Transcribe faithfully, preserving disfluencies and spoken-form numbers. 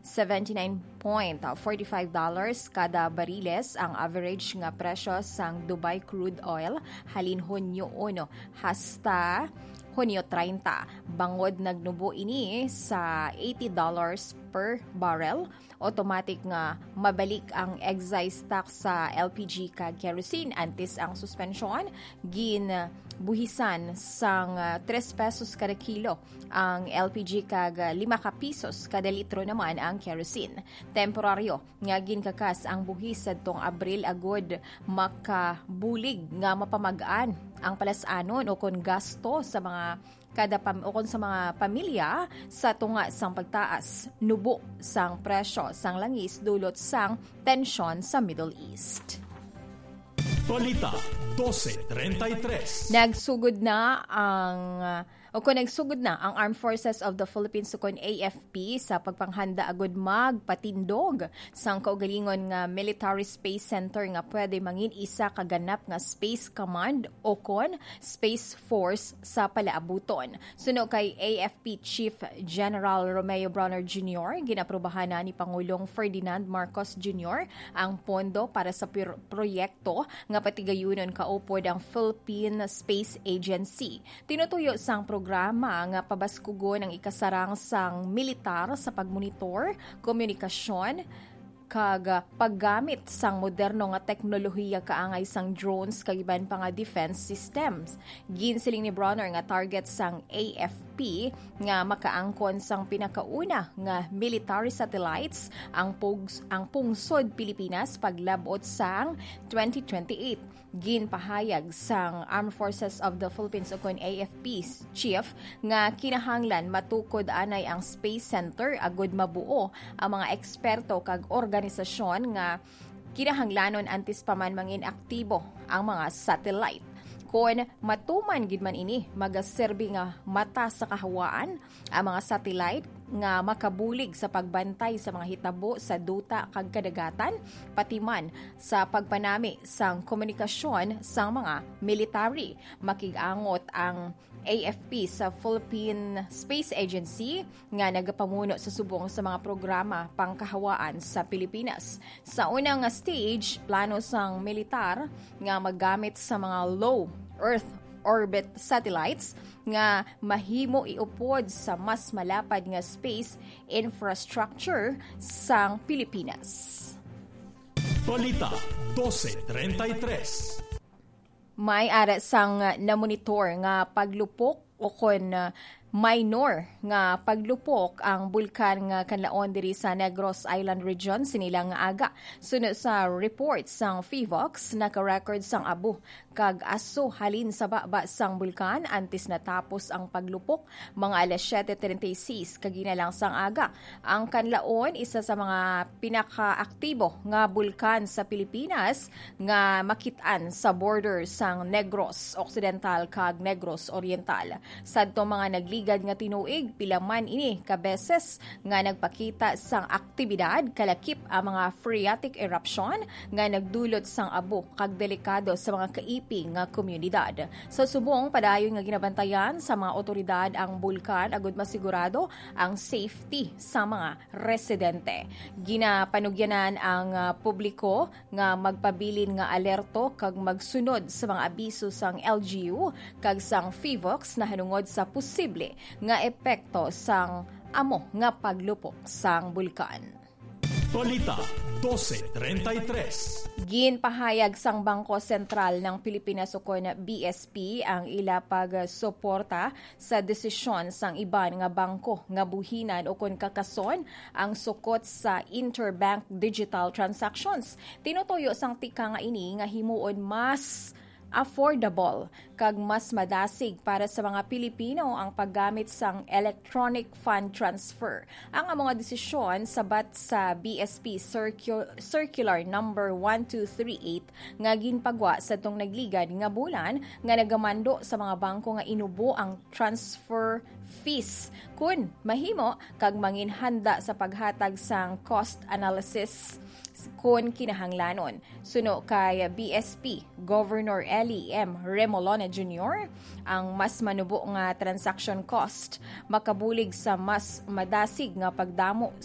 seventy-nine point four five dollars kada bariles ang average nga presyo sang Dubai crude oil halin Hunyo uno hasta Hunyo thirty. Bangod nagnubo ini sa eighty dollars per barrel. Automatic nga mabalik ang excise tax sa L P G kag kerosene antes ang suspension gin buhisan sang uh, three pesos kada kilo ang L P G kag lima ka pisos kada litro naman ang kerosene. Temporaryo nga ginkakas ang buhis sadtong Abril agod makabulig nga mapamagaan ang palasanon o kon gasto sa mga kada pam o kon sa mga pamilya sa tunga sang pagtaas nubo sang presyo sang langis dulot sang tensyon sa Middle East. Balita twelve thirty-three. Nagsugod na ang uh, o kung nagsugod na ang Armed Forces of the Philippines o kung A F P sa pagpanghanda agud magpatindog sang kaugalingon nga Military Space Center nga pwede mangin isa kaganap nga Space Command o kon Space Force sa palaabuton. Suno kay A F P Chief General Romeo Brawner Junior, ginaprubahan na ni Pangulong Ferdinand Marcos Junior ang pondo para sa pir- proyekto nga patigayunon kaupod ang Philippine Space Agency. Tinutuyo sang programa nga pabaskugon ang ikasarang sang militar sa pagmonitor, komunikasyon, kag paggamit sang moderno nga teknolohiya kaangay sang drones kag iban pa nga defense systems. Ginsiling ni Brawner nga target sang A F P nga makaangkon sang pinakauna nga military satellites ang pugs ang pungsod Pilipinas paglabot sang twenty twenty-eight. Ginpahayag sang Armed Forces of the Philippines o kon A F P Chief nga kinahanglan matukod anay ang Space Center agud mabuo ang mga eksperto kag organisasyon nga kinahanglanon antes pa man mangin aktibo ang mga satellite. Kung matuman gid man ini magaserbi nga mata sa kahawaan ang mga satellite nga makabulig sa pagbantay sa mga hitabo sa duta kag kadagatan pati man sa pagpanami sang komunikasyon sang mga military. Makigangot ang A F P sa Philippine Space Agency nga nagapamuno sa subong sa mga programa pangkahawaan sa Pilipinas. Sa unang stage, plano sang militar nga maggamit sa mga low Earth orbit satellites nga mahimo iupod sa mas malapad nga space infrastructure sang Pilipinas. Balita twelve thirty-three. May ara sang namonitor nga paglupok o kon uh, minor nga paglupok ang bulkan nga kanlaon diri sa Negros Island region sinilang nga aga. Sunod sa report sang FIVOX naka-record sang abo kag aso halin sa baba sang bulkan antes natapos ang paglupok mga alas seven thirty-six kaginalang sang aga. Ang kanlaon isa sa mga pinaka-aktibo nga bulkan sa Pilipinas nga makit-an sa border sang Negros Occidental kag Negros Oriental. Sadto mga nagligad nga tinuig pila man ini ka beses nga nagpakita sang aktibidad kalakip ang mga phreatic eruption nga nagdulot sang abo kag delikado sa mga kaiping nga komunidad. Sa subong padayon nga ginabantayan sa mga otoridad ang bulkan agud masigurado ang safety sa mga residente. Ginapanugyanan ang uh, publiko nga magpabilin nga alerto kag magsunod sa mga abiso sang L G U kag sang FIVOX na hanungod sa posible nga epekto sang amo nga paglupok sang bulkan. Balita twelve thirty-three. Ginpahayag sang Bangko Sentral ng Pilipinas o kon B S P ang ila pagsuporta sa desisyon sang iban nga bangko nga buhinan o kon kakason ang sukot sa interbank digital transactions. Tinutuyo sang tika nga ini nga himuon mas affordable kag mas madasig para sa mga Pilipino ang paggamit sang electronic fund transfer. Ang mga desisyon sabat sa B S P Circul- Circular number one two three eight nga ginpagwa sa tong nagligad nga bulan nga nagamando sa mga bangko nga inubo ang transfer fees kun mahimo kag manginhanda sa paghatag sang cost analysis kun kinahanglanon. Suno kay B S P Governor Ellie M. Remolona Junior, ang mas manubo nga transaction cost makabulig sa mas madasig nga pagdamo